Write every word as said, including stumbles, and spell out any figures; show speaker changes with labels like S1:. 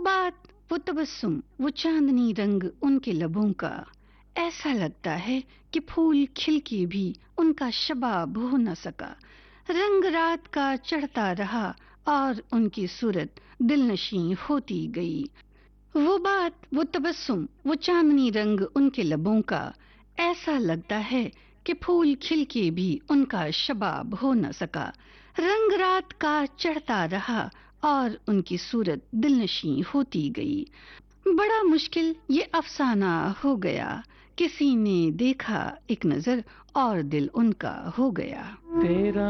S1: बात, वो तबस्सुम, वो चांदनी रंग उनके लबों का, ऐसा लगता है कि फूल खिल के भी उनका शबाब हो न सका। रंग रात का चढ़ता रहा और उनकी सूरत दिलनशीं होती गई। वो बात, वो तबस्सुम, वो चांदनी रंग उनके लबों का, ऐसा लगता है कि फूल खिल के भी उनका शबाब हो न सका। रंग रात का चढ़ता रहा और उनकी सूरत दिलनशीं होती गई। बड़ा मुश्किल ये अफसाना हो गया, किसी ने देखा एक नजर और दिल उनका हो गया।
S2: तेरा